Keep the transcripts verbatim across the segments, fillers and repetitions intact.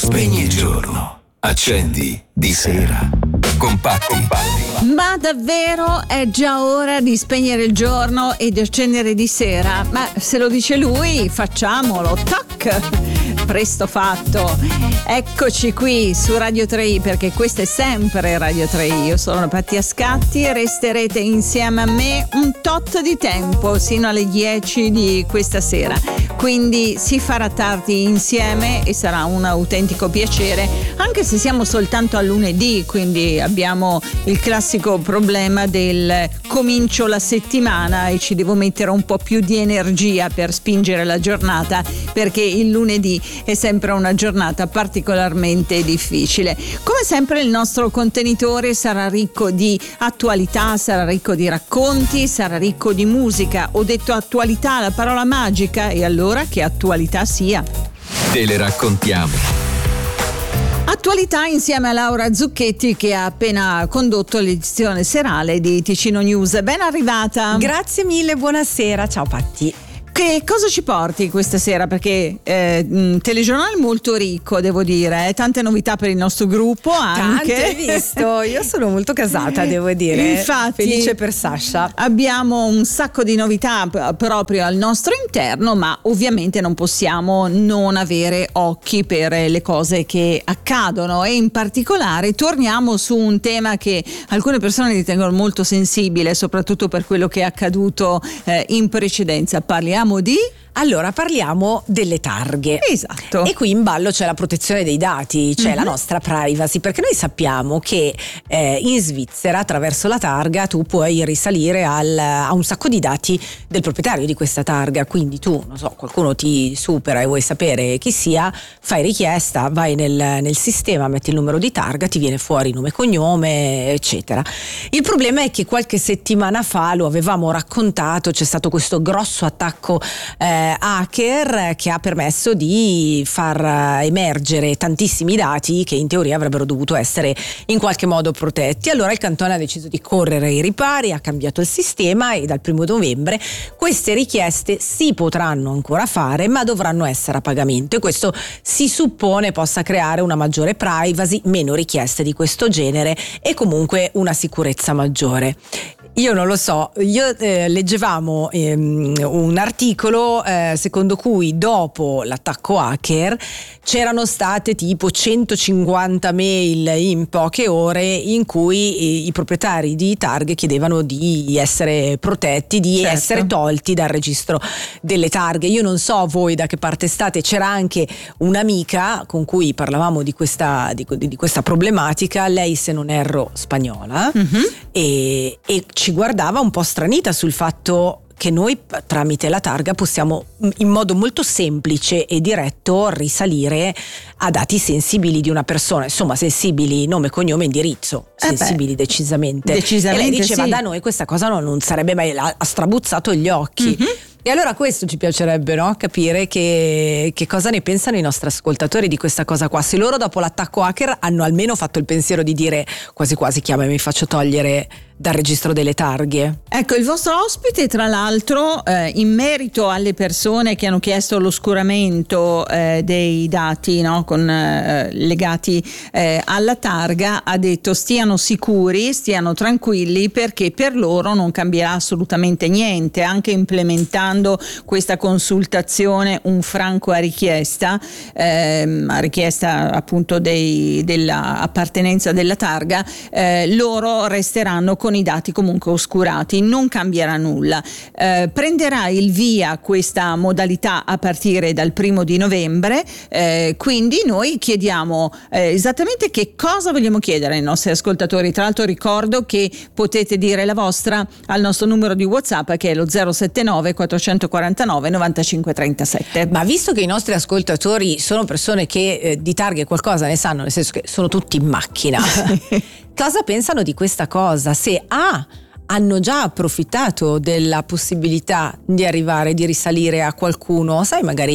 Spegni il giorno, accendi di sera. Compatti. Compatti. Ma davvero è già ora di spegnere il giorno e di accendere di sera? Ma se lo dice lui, facciamolo. Tac! Presto fatto. Eccoci qui su Radio tre i, perché questa è sempre Radio tre i. Io sono Pattia Scatti e resterete insieme a me un tot di tempo, sino alle dieci di questa sera. Quindi si farà tardi insieme e sarà un autentico piacere, anche se siamo soltanto a lunedì, quindi abbiamo il classico problema del comincio la settimana e ci devo mettere un po' più di energia per spingere la giornata, perché il lunedì è sempre una giornata particolarmente difficile. Come sempre il nostro contenitore sarà ricco di attualità, sarà ricco di racconti, sarà ricco di musica. Ho detto attualità, la parola magica, e allora che attualità sia? Te le raccontiamo. Attualità insieme a Laura Zucchetti, che ha appena condotto l'edizione serale di Ticino News. Ben arrivata. Grazie mille, buonasera, ciao Patti. Che cosa ci porti questa sera? Perché eh, un telegiornale molto ricco, devo dire, eh? Tante novità per il nostro gruppo anche. Tante, hai visto? Io sono molto casata, devo dire. Infatti, felice per Sasha. Abbiamo un sacco di novità p- proprio al nostro interno, ma ovviamente non possiamo non avere occhi per le cose che accadono, e in particolare torniamo su un tema che alcune persone ritengono molto sensibile, soprattutto per quello che è accaduto eh, in precedenza. Parliamo di... Allora, parliamo delle targhe. Esatto. E qui in ballo c'è la protezione dei dati, c'è mm-hmm. la nostra privacy, perché noi sappiamo che eh, in Svizzera attraverso la targa tu puoi risalire al, a un sacco di dati del proprietario di questa targa. Quindi tu, non so, qualcuno ti supera e vuoi sapere chi sia, fai richiesta, vai nel, nel sistema, metti il numero di targa, ti viene fuori nome e cognome, eccetera. Il problema è che qualche settimana fa, lo avevamo raccontato, c'è stato questo grosso attacco eh, hacker che ha permesso di far emergere tantissimi dati che in teoria avrebbero dovuto essere in qualche modo protetti. Allora il cantone ha deciso di correre ai ripari, ha cambiato il sistema e dal primo novembre queste richieste si potranno ancora fare, ma dovranno essere a pagamento, e questo si suppone possa creare una maggiore privacy, meno richieste di questo genere e comunque una sicurezza maggiore. Io non lo so, io eh, leggevamo ehm, un articolo eh, secondo cui dopo l'attacco hacker c'erano state tipo centocinquanta mail in poche ore in cui i, i proprietari di targhe chiedevano di essere protetti, di certo. essere tolti dal registro delle targhe. Io non so voi da che parte state, c'era anche un'amica con cui parlavamo di questa, di, di questa problematica, lei se non erro spagnola, mm-hmm. e, e ci guardava un po' stranita sul fatto che noi tramite la targa possiamo in modo molto semplice e diretto risalire a dati sensibili di una persona, insomma sensibili, nome, cognome, indirizzo, eh sensibili beh, decisamente. decisamente. E lei diceva sì. Da noi questa cosa no, non sarebbe mai, ha strabuzzato gli occhi. Mm-hmm. E allora questo ci piacerebbe, no? Capire che, che cosa ne pensano i nostri ascoltatori di questa cosa qua. Se loro dopo l'attacco hacker hanno almeno fatto il pensiero di dire quasi quasi chiama e mi faccio togliere dal registro delle targhe. Ecco, il vostro ospite tra l'altro eh, in merito alle persone che hanno chiesto l'oscuramento eh, dei dati, no? Con, eh, legati eh, alla targa, ha detto stiano sicuri, stiano tranquilli, perché per loro non cambierà assolutamente niente, anche implementando questa consultazione un franco a richiesta, ehm, a richiesta appunto dei, della appartenenza della targa, eh, loro resteranno con i dati comunque oscurati, non cambierà nulla. Eh, prenderà il via questa modalità a partire dal primo di novembre, eh, quindi noi chiediamo eh, esattamente che cosa vogliamo chiedere ai nostri ascoltatori. Tra l'altro ricordo che potete dire la vostra al nostro numero di WhatsApp, che è lo zero sette nove quattrocentoquarantanove novantacinque trentasette. Ma visto che i nostri ascoltatori sono persone che eh, di targhe qualcosa ne sanno, nel senso che sono tutti in macchina, cosa pensano di questa cosa? Se A, hanno già approfittato della possibilità di arrivare, di risalire a qualcuno, sai, magari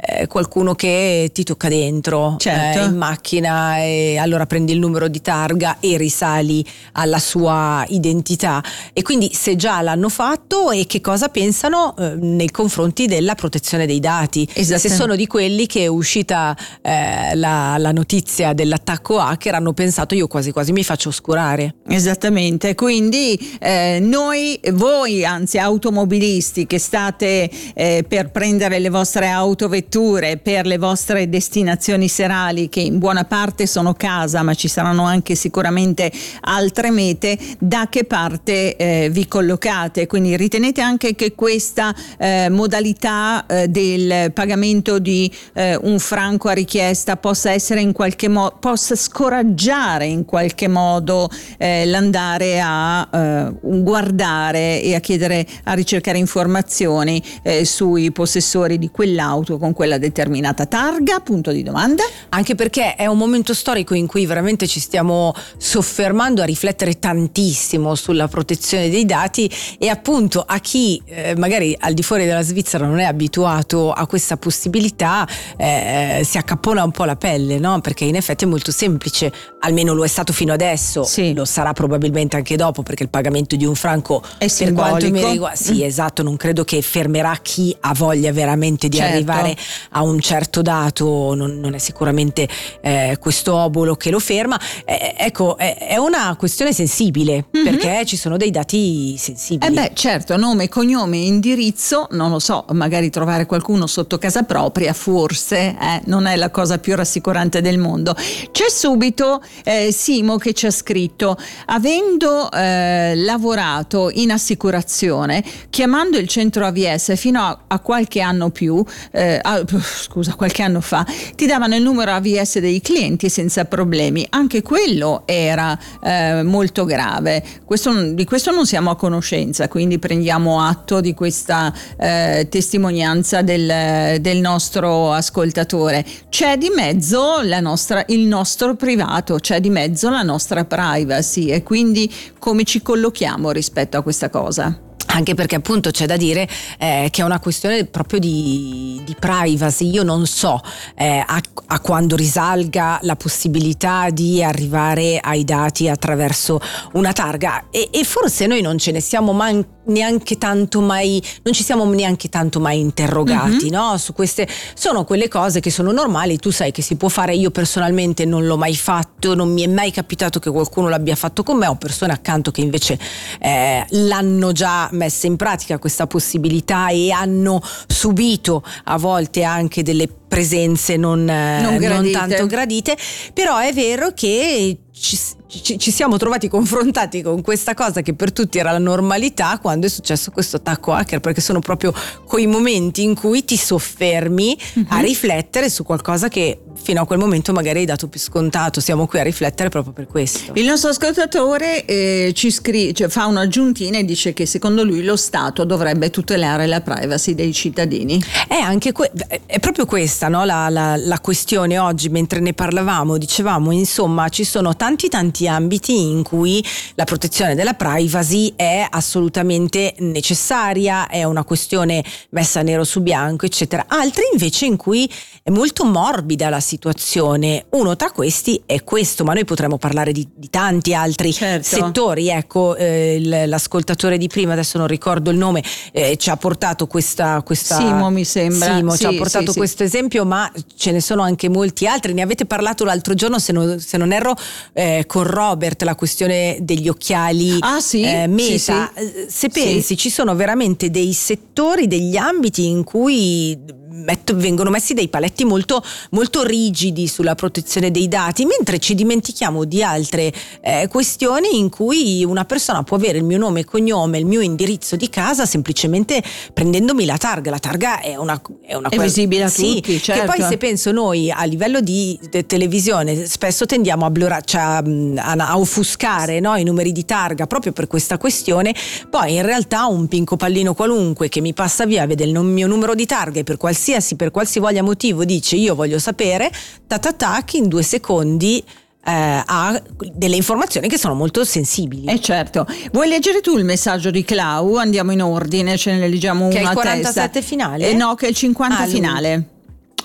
eh, qualcuno che ti tocca dentro, certo. eh, in macchina, e allora prendi il numero di targa e risali alla sua identità. E quindi se già l'hanno fatto, e che cosa pensano eh, nei confronti della protezione dei dati, se sono di quelli che è uscita eh, la, la notizia dell'attacco hacker hanno pensato io quasi quasi mi faccio oscurare. Esattamente, quindi eh, noi, voi anzi automobilisti che state eh, per prendere le vostre autovetture per le vostre destinazioni serali, che in buona parte sono casa, ma ci saranno anche sicuramente altre mete, da che parte eh, vi collocate? Quindi ritenete anche che questa eh, modalità eh, del pagamento di eh, un franco a richiesta possa essere in qualche modo, possa scoraggiare in qualche modo eh, l'andare a eh, guardare e a chiedere, a ricercare informazioni eh, sui possessori di quell'auto con quella determinata targa? Punto di domanda. Anche perché è un momento storico in cui veramente ci stiamo soffermando a riflettere tantissimo sulla protezione dei dati, e appunto a chi eh, magari al di fuori della Svizzera non è abituato a questa possibilità eh, si accappona un po' la pelle, no? Perché in effetti è molto semplice, almeno lo è stato fino adesso, sì. Lo sarà probabilmente anche dopo, perché il pagamento di un franco è per quanto mi riguarda, sì, mm. esatto, non credo che fermerà chi ha voglia veramente di certo. arrivare a un certo dato, non, non è sicuramente eh, questo obolo che lo ferma. Eh, ecco, è, è una questione sensibile, mm-hmm. perché ci sono dei dati sensibili. Eh beh, certo, nome, cognome, indirizzo, non lo so, magari trovare qualcuno sotto casa propria forse eh, non è la cosa più rassicurante del mondo. C'è subito eh, Simo che ci ha scritto: avendo eh, lavorato in assicurazione, chiamando il centro A V S fino a, a qualche anno più eh, a, scusa qualche anno fa, ti davano il numero A V S dei clienti senza problemi. Anche quello era eh, molto grave. Questo, di questo non siamo a conoscenza, quindi prendiamo atto di questa eh, testimonianza del, del nostro ascoltatore. C'è di mezzo la nostra, il nostro privato, c'è di mezzo la nostra privacy, e quindi come ci collochiamo rispetto a questa cosa? Anche perché appunto c'è da dire eh, che è una questione proprio di, di privacy. Io non so eh, a, a quando risalga la possibilità di arrivare ai dati attraverso una targa, e, e forse noi non ce ne siamo mai neanche tanto mai non ci siamo neanche tanto mai interrogati, mm-hmm. no? Su queste sono quelle cose che sono normali, tu sai che si può fare. Io personalmente non l'ho mai fatto, non mi è mai capitato che qualcuno l'abbia fatto con me. Ho persone accanto che invece eh, l'hanno già messa in pratica questa possibilità e hanno subito a volte anche delle presenze non, non, non tanto gradite. Però è vero che ci, ci, ci siamo trovati confrontati con questa cosa che per tutti era la normalità quando è successo questo attacco hacker, perché sono proprio quei momenti in cui ti soffermi uh-huh. a riflettere su qualcosa che fino a quel momento magari hai dato più scontato. Siamo qui a riflettere proprio per questo. Il nostro ascoltatore eh, ci scrive, cioè, fa un'aggiuntina e dice che secondo lui lo Stato dovrebbe tutelare la privacy dei cittadini. È anche que- è proprio questa, no? la, la, la questione oggi. Mentre ne parlavamo dicevamo, insomma, ci sono tanti tanti ambiti in cui la protezione della privacy è assolutamente necessaria, è una questione messa nero su bianco, eccetera. Altri invece in cui è molto morbida la situazione. Uno tra questi è questo, ma noi potremmo parlare di, di tanti altri certo. settori. Ecco, eh, l'ascoltatore di prima, adesso non ricordo il nome, eh, ci ha portato questa, questa Simo mi sembra Simo sì, ci ha portato sì, questo sì. esempio, ma ce ne sono anche molti altri. Ne avete parlato l'altro giorno, se non, se non erro, eh, con Robert, la questione degli occhiali ah, sì? eh, Meta. Sì, sì. Se pensi, sì. ci sono veramente dei settori, degli ambiti in cui Metto, vengono messi dei paletti molto, molto rigidi sulla protezione dei dati, mentre ci dimentichiamo di altre eh, questioni in cui una persona può avere il mio nome e cognome, il mio indirizzo di casa semplicemente prendendomi la targa. La targa è una, è una è cosa, visibile a sì, tutti, certo. Che poi, se penso, noi a livello di de- televisione spesso tendiamo a, blura, cioè a, a offuscare, no, i numeri di targa proprio per questa questione. Poi in realtà un pinco pallino qualunque che mi passa via, vede il mio numero di targa e per qualsiasi per qualsivoglia motivo dice io voglio sapere, ta ta ta, che in due secondi eh, ha delle informazioni che sono molto sensibili. Eh certo. Vuoi leggere tu il messaggio di Clau? Andiamo in ordine, ce ne leggiamo che una a testa. Che è il quarantasette finale? Eh no, che è il cinquanta ah, finale.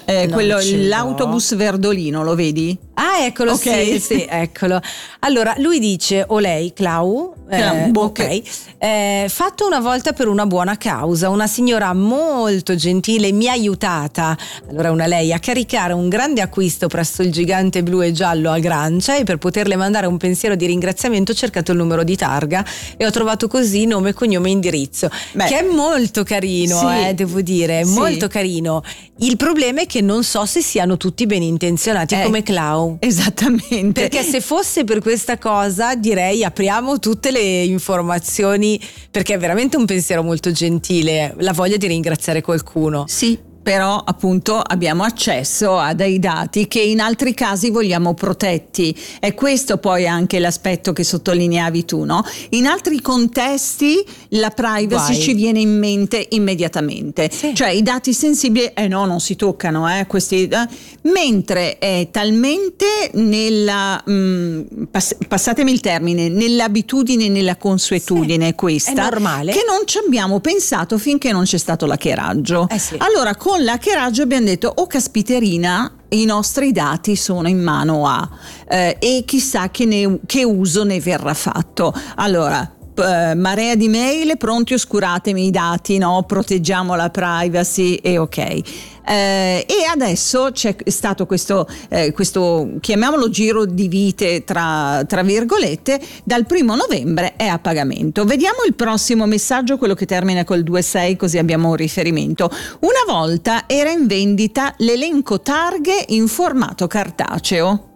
Eh, Non quello, ce l'ho. l'autobus verdolino, lo vedi? Ah, eccolo, Ok. sì, sì, eccolo. Allora, lui dice, o lei, Clau, Clau, eh, boh, ok, eh, fatto una volta per una buona causa, una signora molto gentile mi ha aiutata, allora una lei, a caricare un grande acquisto presso il gigante blu e giallo a Grancia, e per poterle mandare un pensiero di ringraziamento ho cercato il numero di targa e ho trovato così nome, cognome e indirizzo. Beh, che è molto carino, sì, eh, devo dire, sì. molto carino. Il problema è che non so se siano tutti ben intenzionati Eh, come Clau. Esattamente. Perché se fosse per questa cosa, direi apriamo tutte le informazioni, perché è veramente un pensiero molto gentile, la voglia di ringraziare qualcuno. Sì, però appunto abbiamo accesso a dei dati che in altri casi vogliamo protetti. È questo poi anche l'aspetto che sottolineavi tu, no? In altri contesti la privacy Guai. ci viene in mente immediatamente. Sì. Cioè i dati sensibili, eh no, non si toccano, eh, questi, eh. Mentre è talmente nella, mh, pass- passatemi il termine, nell'abitudine, nella consuetudine Sì, questa, è normale. che non ci abbiamo pensato finché non c'è stato l'hackeraggio. Eh sì. Allora con l'hackeraggio abbiamo detto, oh caspiterina, i nostri dati sono in mano a eh, e chissà che, ne, che uso ne verrà fatto. Allora eh, marea di mail, pronti, oscuratemi i dati, no? Proteggiamo la privacy e ok. Eh, e adesso c'è stato questo, eh, questo, chiamiamolo giro di vite tra, tra virgolette, dal primo novembre è a pagamento. Vediamo il prossimo messaggio, quello che termina col due sei, così abbiamo un riferimento. Una volta era in vendita l'elenco targhe in formato cartaceo.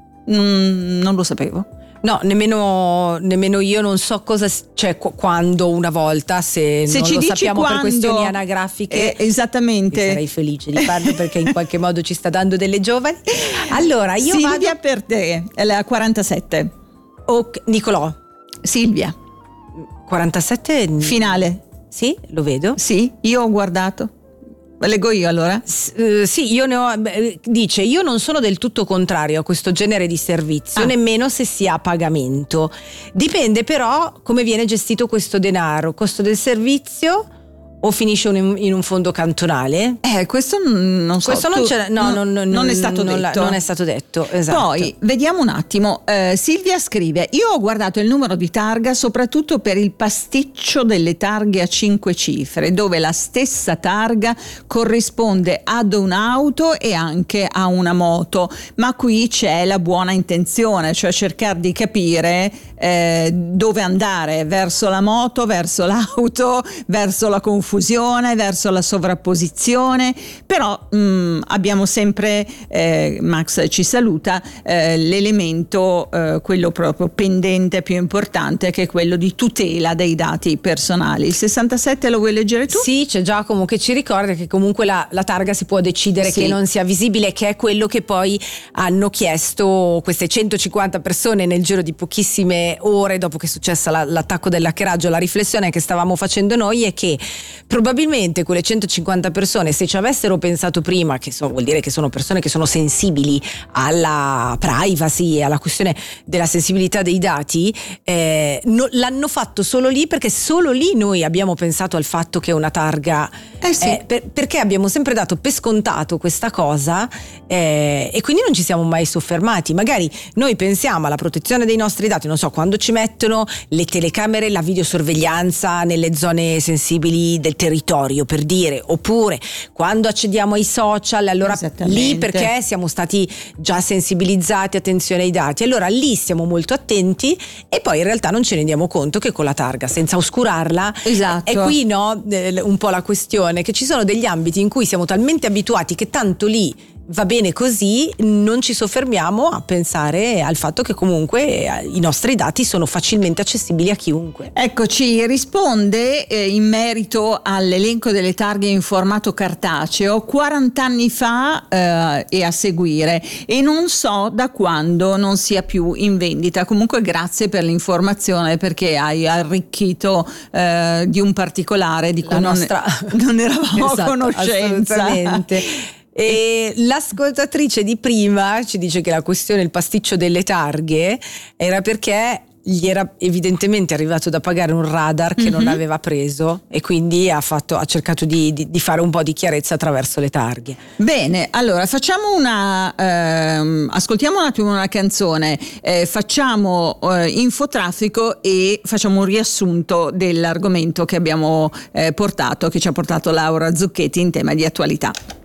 Mm, non lo sapevo. No, nemmeno, nemmeno io non so cosa, cioè qu- quando una volta, se, Se non ci lo dici sappiamo quando, per questioni anagrafiche, eh, esattamente. sarei felice di farlo perché in qualche modo ci sta dando delle giovani. Allora, io Silvia vado... per te, è la quarantasette. Ok, Nicolò, Silvia, quarantasette... finale. Sì, lo vedo. Sì, io ho guardato. Leggo io allora? S- eh, sì, io ne ho. beh, dice: io non sono del tutto contrario a questo genere di servizio, Ah. nemmeno se sia a pagamento. Dipende però come viene gestito questo denaro, costo del servizio o finisce un- in un fondo cantonale. Eh, questo n- non so. Questo non, tu- c'è, no, no, non, non- non è stato non la- detto. non è stato detto, esatto. Poi vediamo un attimo. Eh, Silvia scrive: io ho guardato il numero di targa soprattutto per il pasticcio delle targhe a cinque cifre, dove la stessa targa corrisponde ad un'auto e anche a una moto, ma qui c'è la buona intenzione, cioè cercare di capire eh, dove andare, verso la moto, verso l'auto, verso la confusione, verso la sovrapposizione. Però mh, abbiamo sempre, eh, Max ci saluta, eh, l'elemento, eh, quello proprio pendente più importante, che è quello di tutela dei dati personali. Il sessantasette lo vuoi leggere tu? Sì, c'è Giacomo che ci ricorda che comunque la, la targa si può decidere Sì. che non sia visibile, che è quello che poi hanno chiesto queste centocinquanta persone nel giro di pochissime ore dopo che è successa la, l'attacco dell'hackeraggio. La riflessione che stavamo facendo noi è che probabilmente quelle centocinquanta persone, se ci avessero pensato prima, che so, vuol dire che sono persone che sono sensibili alla privacy e alla questione della sensibilità dei dati, eh, no, l'hanno fatto solo lì, perché solo lì noi abbiamo pensato al fatto che una targa Eh sì. eh, per- perché abbiamo sempre dato per scontato questa cosa, eh, e quindi non ci siamo mai soffermati. Magari noi pensiamo alla protezione dei nostri dati, non so, quando ci mettono le telecamere, la videosorveglianza nelle zone sensibili del territorio, per dire, oppure quando accediamo ai social, allora Esattamente. lì perché siamo stati già sensibilizzati, attenzione ai dati, allora lì siamo molto attenti, e poi in realtà non ci rendiamo conto che con la targa, senza oscurarla, Esatto. è qui, no, eh, un po' la questione, che ci sono degli ambiti in cui siamo talmente abituati che tanto lì va bene così, non ci soffermiamo a pensare al fatto che comunque eh, i nostri dati sono facilmente accessibili a chiunque. Eccoci, risponde eh, in merito all'elenco delle targhe in formato cartaceo quaranta anni fa eh, e a seguire, e non so da quando non sia più in vendita. Comunque grazie per l'informazione, perché hai arricchito eh, di un particolare di cui La non, nostra- non eravamo a Esatto, conoscenza. assolutamente. E l'ascoltatrice di prima ci dice che la questione, il pasticcio delle targhe, era perché gli era evidentemente arrivato da pagare un radar che mm-hmm. non aveva preso, e quindi ha, fatto, ha cercato di, di, di fare un po' di chiarezza attraverso le targhe. Bene, allora facciamo una ehm, ascoltiamo un attimo una canzone, eh, facciamo eh, infotraffico e facciamo un riassunto dell'argomento che abbiamo eh, portato, che ci ha portato Laura Zucchetti in tema di attualità.